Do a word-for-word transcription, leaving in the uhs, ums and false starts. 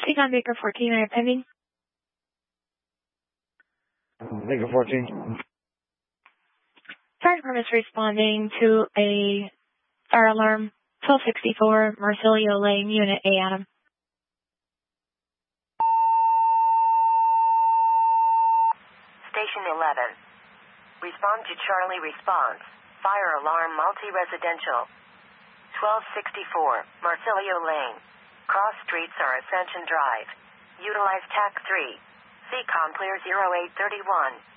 Speak on Baker fourteen, I have pending. Baker fourteen. Fire department is responding to a fire alarm, twelve sixty-four, Marsilio Lane, Unit A, Adam. Station eleven. Respond to Charlie response. Fire alarm multi-residential. twelve sixty-four, Marsilio Lane. Cross streets are Ascension Drive. Utilize T A C three. C COM clear zero eight three one.